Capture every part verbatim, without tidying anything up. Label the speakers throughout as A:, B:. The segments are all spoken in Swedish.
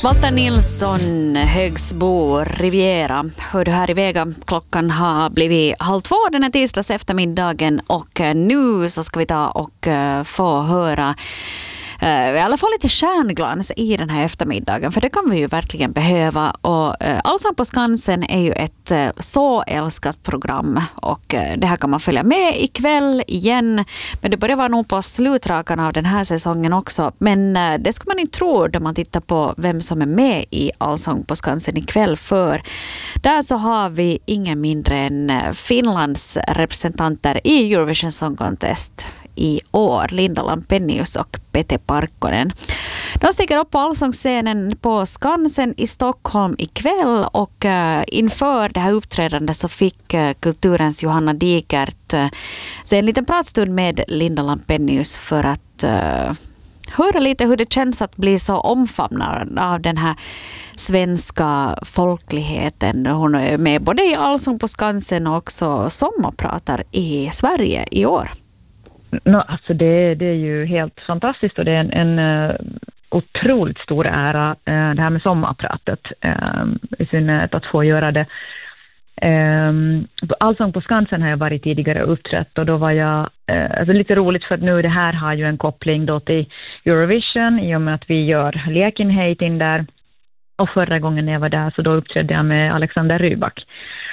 A: Walter Nilsson, Högsbo, Riviera. Hör du här i Vega? Klockan har blivit halv två den här tisdags eftermiddagen och nu så ska vi ta och få höra i alla fall lite stjärnglans i den här eftermiddagen, för det kan vi ju verkligen behöva. Och Allsång på Skansen är ju ett så älskat program och det här kan man följa med ikväll igen, men det börjar vara nog på slutrakarna av den här säsongen också, men det ska man inte tro när man tittar på vem som är med i Allsång på Skansen ikväll, för där så har vi ingen mindre än Finlands representanter i Eurovision Song Contest i år, Linda Lampenius och Pete Parkkonen. De stiger upp på allsångsscenen på Skansen i Stockholm ikväll och uh, inför det här uppträdandet så fick uh, kulturens Johanna Dikert uh, se en liten pratstund med Linda Lampenius för att uh, höra lite hur det känns att bli så omfamnad av den här svenska folkligheten. Hon är med både i Allsång på Skansen och också sommarpratar i Sverige i år.
B: No, alltså det, det är ju helt fantastiskt och det är en, en uh, otroligt stor ära uh, det här med sommarpratet, uh, i synnerhet att få göra det. Um, Allsång på Skansen har jag varit tidigare uppträtt och då var jag, uh, alltså lite roligt för att nu det här har ju en koppling då till Eurovision i och med att vi gör Lekinheitin där, och förra gången jag var där så då uppträdde jag med Alexander Rybak.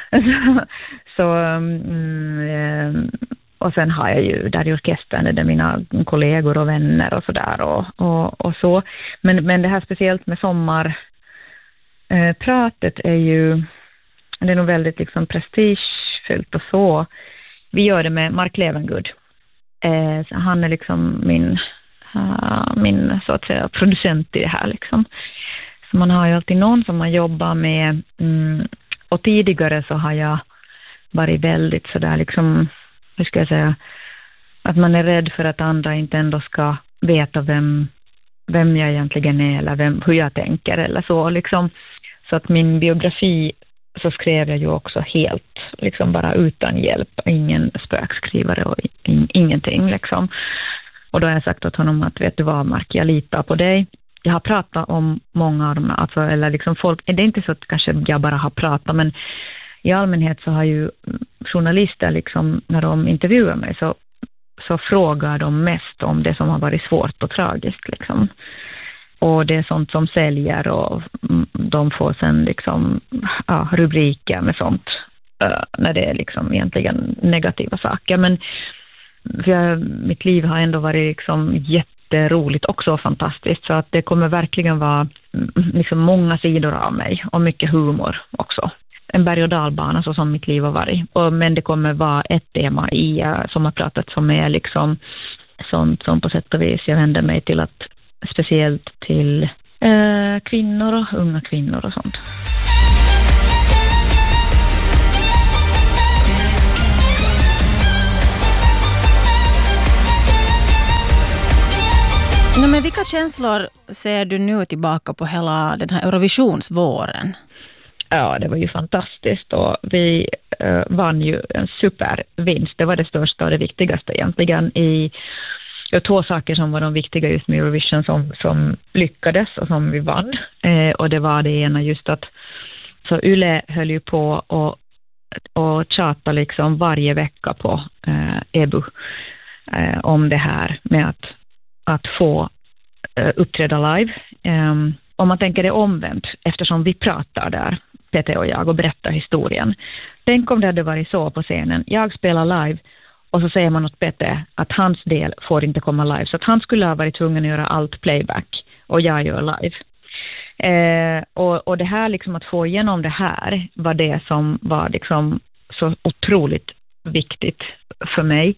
B: så um, um, Och sen har jag ju där i orkestern, där mina kollegor och vänner och sådär och, och, och så. Men, men det här speciellt med sommarpratet eh, är ju, det är nog väldigt liksom prestigefyllt och så. Vi gör det med Mark Levengood. Eh, så han är liksom min, uh, min så att säga producent i det här liksom. Så man har ju alltid någon som man jobbar med. Mm, och tidigare så har jag varit väldigt sådär liksom, hur ska jag säga, att man är rädd för att andra inte ändå ska veta vem, vem jag egentligen är eller vem, hur jag tänker eller så liksom. Så att min biografi så skrev jag ju också helt liksom bara utan hjälp, ingen spökskrivare och in, ingenting liksom. Och då har jag sagt åt honom att vet du vad Mark, jag litar på dig. Jag har pratat om många av dem, alltså, eller liksom folk, det är inte så att kanske jag bara har pratat, men i allmänhet så har ju journalister liksom, när de intervjuar mig så, så frågar de mest om det som har varit svårt och tragiskt liksom. Och det är sånt som säljer och de får sen liksom, ja, rubriker med sånt uh, när det är liksom egentligen negativa saker. Men för jag, mitt liv har ändå varit liksom jätteroligt också, fantastiskt, så att det kommer verkligen vara liksom många sidor av mig och mycket humor också. En berg- och dalbana så som mitt liv har varit. Och, men det kommer vara ett tema i uh, sommarpratet som är liksom sånt som på sätt och vis jag vänder mig till, att speciellt till uh, kvinnor och unga kvinnor och sånt.
C: No, men vilka känslor ser du nu tillbaka på hela den här Eurovisionsvåren?
B: Ja, det var ju fantastiskt och vi uh, vann ju en supervinst. Det var det största och det viktigaste egentligen. I ja, två saker som var de viktiga just med Eurovision som, som lyckades och som vi vann. Eh, och det var det ena just att så Yle höll ju på och, och tjata liksom varje vecka på eh, E B U eh, om det här med att, att få eh, uppträda live. Eh, om man tänker det omvänt, eftersom vi pratar där, Pete och jag, och berättar historien. Tänk om det hade varit så på scenen. Jag spelar live och så säger man åt Pete att hans del får inte komma live. Så att han skulle ha varit tvungen att göra allt playback och jag gör live. Eh, och, och det här liksom, att få igenom det här var det som var liksom så otroligt viktigt för mig.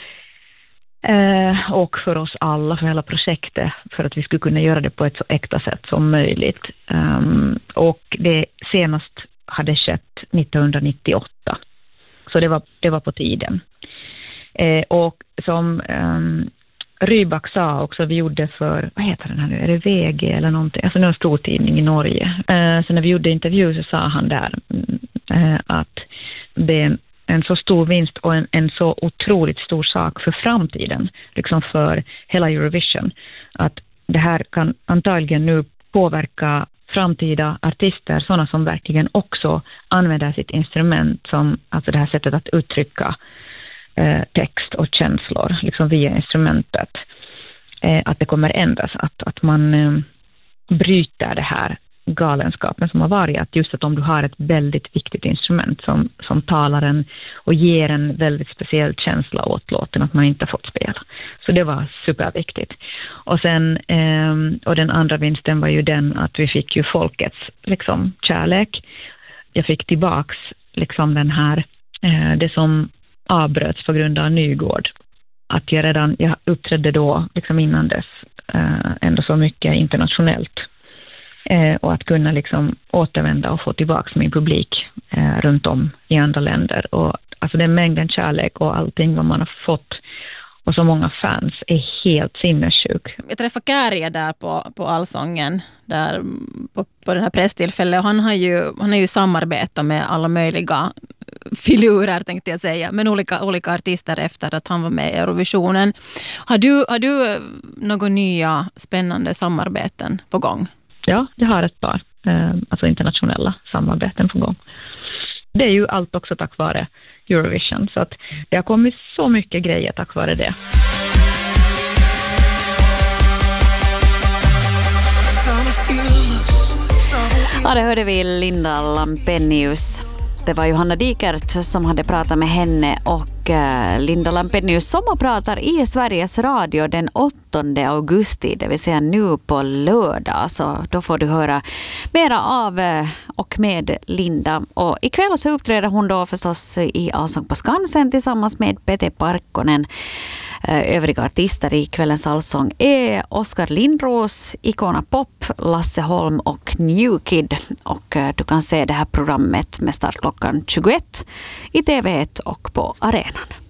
B: Eh, och för oss alla, för hela projektet, för att vi skulle kunna göra det på ett så äkta sätt som möjligt. Um, och det senast hade skett nittonhundranittioåtta. Så det var, det var på tiden. Eh, och som um, Rybak sa också, vi gjorde för, vad heter den här nu, är det V G eller någonting? Alltså det är en stor tidning i Norge. Eh, så när vi gjorde intervju så sa han där eh, att det är en så stor vinst och en, en så otroligt stor sak för framtiden, liksom för hela Eurovision, att det här kan antagligen nu påverka framtida artister, sådana som verkligen också använder sitt instrument som, alltså det här sättet att uttrycka eh, text och känslor liksom via instrumentet, eh, att det kommer ändras, att, att man eh, bryter det här galenskapen som har varit, att just att om du har ett väldigt viktigt instrument som, som talar en och ger en väldigt speciell känsla åt låten, att man inte fått spela. Så det var superviktigt. Och sen eh, och den andra vinsten var ju den att vi fick ju folkets liksom kärlek. Jag fick tillbaks liksom den här eh, det som avbröts på grund av Nygård. Att jag redan jag uppträdde då liksom innan dess eh, ändå så mycket internationellt. Eh, och att kunna liksom återvända och få tillbaka min publik eh, runt om i andra länder. Och alltså den mängden kärlek och allting vad man har fått och så många fans är helt sinnessjuk.
C: Jag träffade Kärje där på, på Allsången där på, på den här presstillfället, och han har ju, han har ju samarbetat med alla möjliga filurer tänkte jag säga, men olika, olika artister efter att han var med i Eurovisionen. Har du, har du några nya spännande samarbeten på gång?
B: Ja, jag har ett par eh, alltså internationella samarbeten på gång. Det är ju allt också tack vare Eurovision, så att det har kommit så mycket grejer tack vare det.
A: Ja, det hörde vi Linda Lampenius. Det var Johanna Dikert som hade pratat med henne, och eh, Linda Lampenius sommarpratar i Sveriges Radio den åttonde augusti, det vill säga nu på lördag. Så då får du höra mera av eh, och med Linda. Och ikväll så uppträder hon då förstås i Allsång på Skansen tillsammans med Pete Parkkonen. Övriga artister i kvällens allsång är Oskar Lindros, Icona Pop, Lasse Holm och New Kid. Och du kan se det här programmet med start klockan tjugoett i T V ett och på arenan.